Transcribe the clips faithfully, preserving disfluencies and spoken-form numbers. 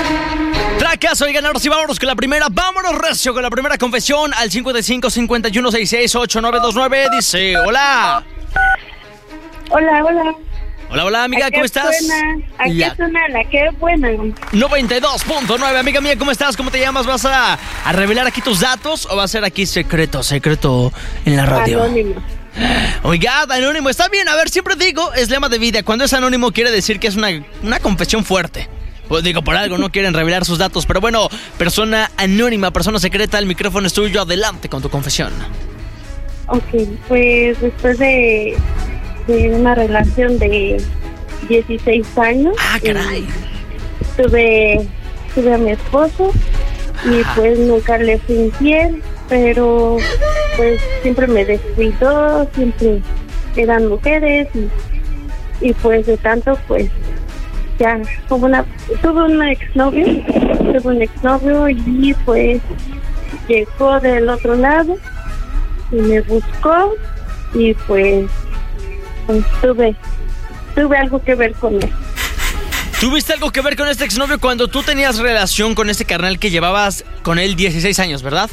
Tracas, oigan, ahora sí vámonos con la primera. Vámonos recio con la primera confesión al cincuenta y cinco, cincuenta y uno, sesenta y seis, ochenta y nueve veintinueve. Dice, hola. Hola, hola. Hola, hola, amiga, ¿cómo estás? Suena, aquí La... suena la que buena. noventa y dos punto nueve, amiga mía, ¿cómo estás? ¿Cómo te llamas? ¿Vas a, a revelar aquí tus datos o va a ser aquí secreto, secreto en la radio? Anónimo. Oiga, anónimo, está bien. A ver, siempre digo, es lema de vida. Cuando es anónimo quiere decir que es una, una confesión fuerte. Pues digo, por algo no quieren revelar sus datos. Pero bueno, persona anónima, persona secreta, el micrófono es tuyo. Adelante con tu confesión. Ok, pues después de, de una relación de dieciséis años. Ah, caray. Tuve, tuve a mi esposo y pues nunca le fui infiel, pero pues siempre me descuidó, siempre eran mujeres y, y pues de tanto pues ya tuve una tuve un exnovio, tuve un exnovio y pues llegó del otro lado y me buscó y pues, pues tuve tuve algo que ver con él. ¿Tuviste algo que ver con este exnovio cuando tú tenías relación con este carnal que llevabas con él dieciséis años, verdad?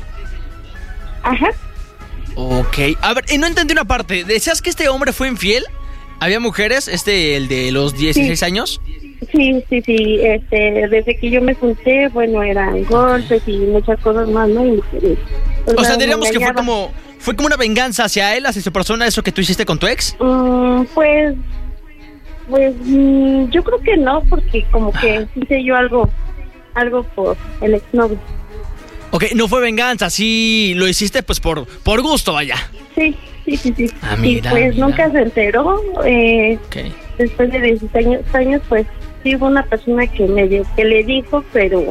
Ajá. Ok, a ver, y no entendí una parte. ¿Decías que este hombre fue infiel? ¿Había mujeres, este, el de los dieciséis sí. años? Sí, sí, sí, este, desde que yo me junté, bueno, eran golpes y muchas cosas más, ¿no? Y mujeres. O sea, diríamos que fue como, fue como una venganza hacia él, hacia su persona, eso que tú hiciste con tu ex. Mm, pues, pues, mm, yo creo que no, porque como que hice yo algo, algo por el exnovio. Ok, no fue venganza, sí lo hiciste pues por, por gusto, vaya. Sí, sí, sí, sí. Ah, mira, y pues mira. nunca se enteró, eh, Okay. Después de dieciséis años, años, pues sí hubo una persona que me que le dijo, pero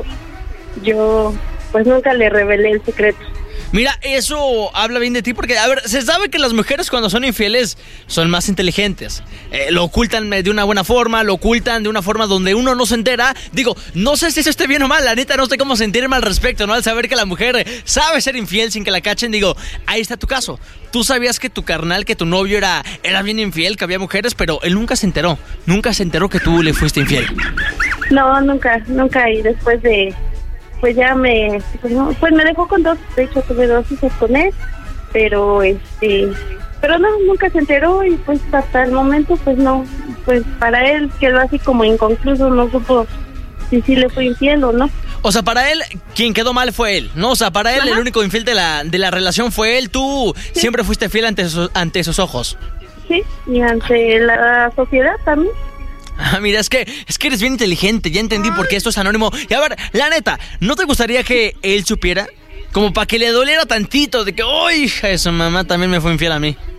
yo pues nunca le revelé el secreto. Mira, eso habla bien de ti porque, a ver, se sabe que las mujeres cuando son infieles son más inteligentes. Eh, lo ocultan de una buena forma, lo ocultan de una forma donde uno no se entera. Digo, no sé si eso esté bien o mal, la neta no sé cómo sentirme al respecto, ¿no? Al saber que la mujer sabe ser infiel sin que la cachen, digo, ahí está tu caso. Tú sabías que tu carnal, que tu novio era, era bien infiel, que había mujeres, pero él nunca se enteró. Nunca se enteró que tú le fuiste infiel. No, nunca, nunca. Y después de... Pues ya me, pues, no, pues me dejó con dos, de hecho tuve dos hijos con él, pero este, pero no, nunca se enteró y pues hasta el momento pues no, pues para él quedó así como inconcluso, no supo si sí le fue infiel o no. O sea, para él, quien quedó mal fue él, ¿no? O sea, para él Ajá. el único infiel de la, de la relación fue él, tú sí. siempre fuiste fiel ante sus, ante sus ojos. Sí, y ante la sociedad también. Ah, mira, es que, es que eres bien inteligente, ya entendí por qué esto es anónimo. Y a ver, la neta, ¿no te gustaría que él supiera? Como para que le doliera tantito de que, ¡oh, hija de su mamá también me fue infiel a mí!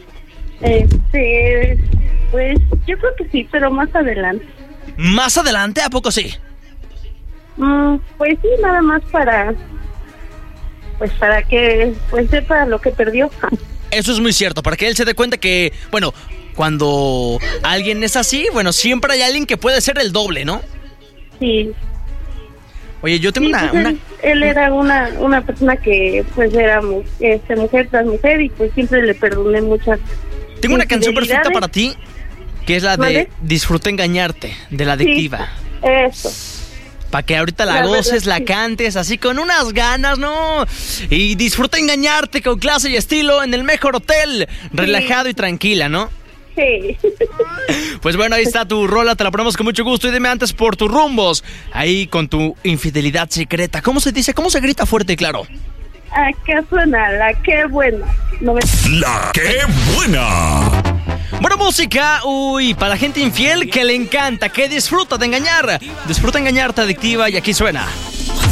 Este, pues yo creo que sí, pero más adelante. ¿Más adelante? ¿A poco sí? Mm, pues sí, nada más para, pues para que pues sepa lo que perdió. Eso es muy cierto, para que él se dé cuenta que, bueno... Cuando alguien es así, bueno, siempre hay alguien que puede ser el doble, ¿no? Sí. Oye, yo tengo sí, una, pues una... Él, él era una una persona que, pues, era este, mujer tras mujer y, pues, siempre le perdoné muchas Tengo una canción perfecta para ti, que es la de ¿Vale? Disfruta Engañarte, de La Adictiva. Sí, eso. Para que ahorita la, la goces, verdad, la sí. cantes, así con unas ganas, ¿no? Y disfruta engañarte con clase y estilo en el mejor hotel, relajado sí. y tranquila, ¿no? Sí. Pues bueno, ahí está tu rola, te la ponemos con mucho gusto. Y dime antes por tus rumbos, ahí con tu infidelidad secreta. ¿Cómo se dice? ¿Cómo se grita fuerte y claro? ¿A qué suena? La qué buena. No me... La qué buena. Buena música, uy, para la gente infiel que le encanta, que disfruta de engañar. Disfruta engañarte, Adictiva, y aquí suena